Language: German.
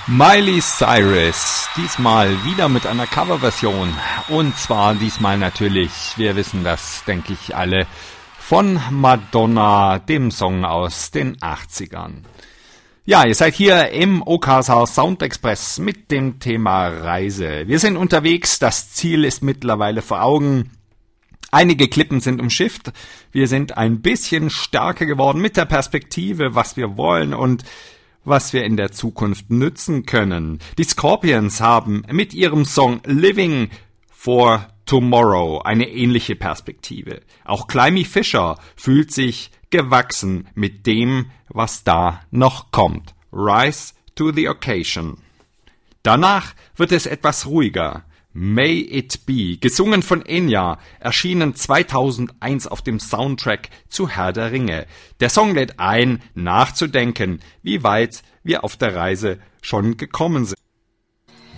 Miley Cyrus, diesmal wieder mit einer Coverversion und zwar diesmal natürlich, wir wissen das, denke ich alle, von Madonna, dem Song aus den 80ern. Ja, ihr seid hier im OKSR Sound Express mit dem Thema Reise. Wir sind unterwegs, das Ziel ist mittlerweile vor Augen. Einige Klippen sind umschifft, wir sind ein bisschen stärker geworden mit der Perspektive, was wir wollen und was wir in der Zukunft nützen können. Die Scorpions haben mit ihrem Song Living for Tomorrow eine ähnliche Perspektive. Auch Climby Fisher fühlt sich gewachsen mit dem, was da noch kommt. Rise to the occasion. Danach wird es etwas ruhiger. May It Be, gesungen von Enya, erschienen 2001 auf dem Soundtrack zu Herr der Ringe. Der Song lädt ein, nachzudenken, wie weit wir auf der Reise schon gekommen sind.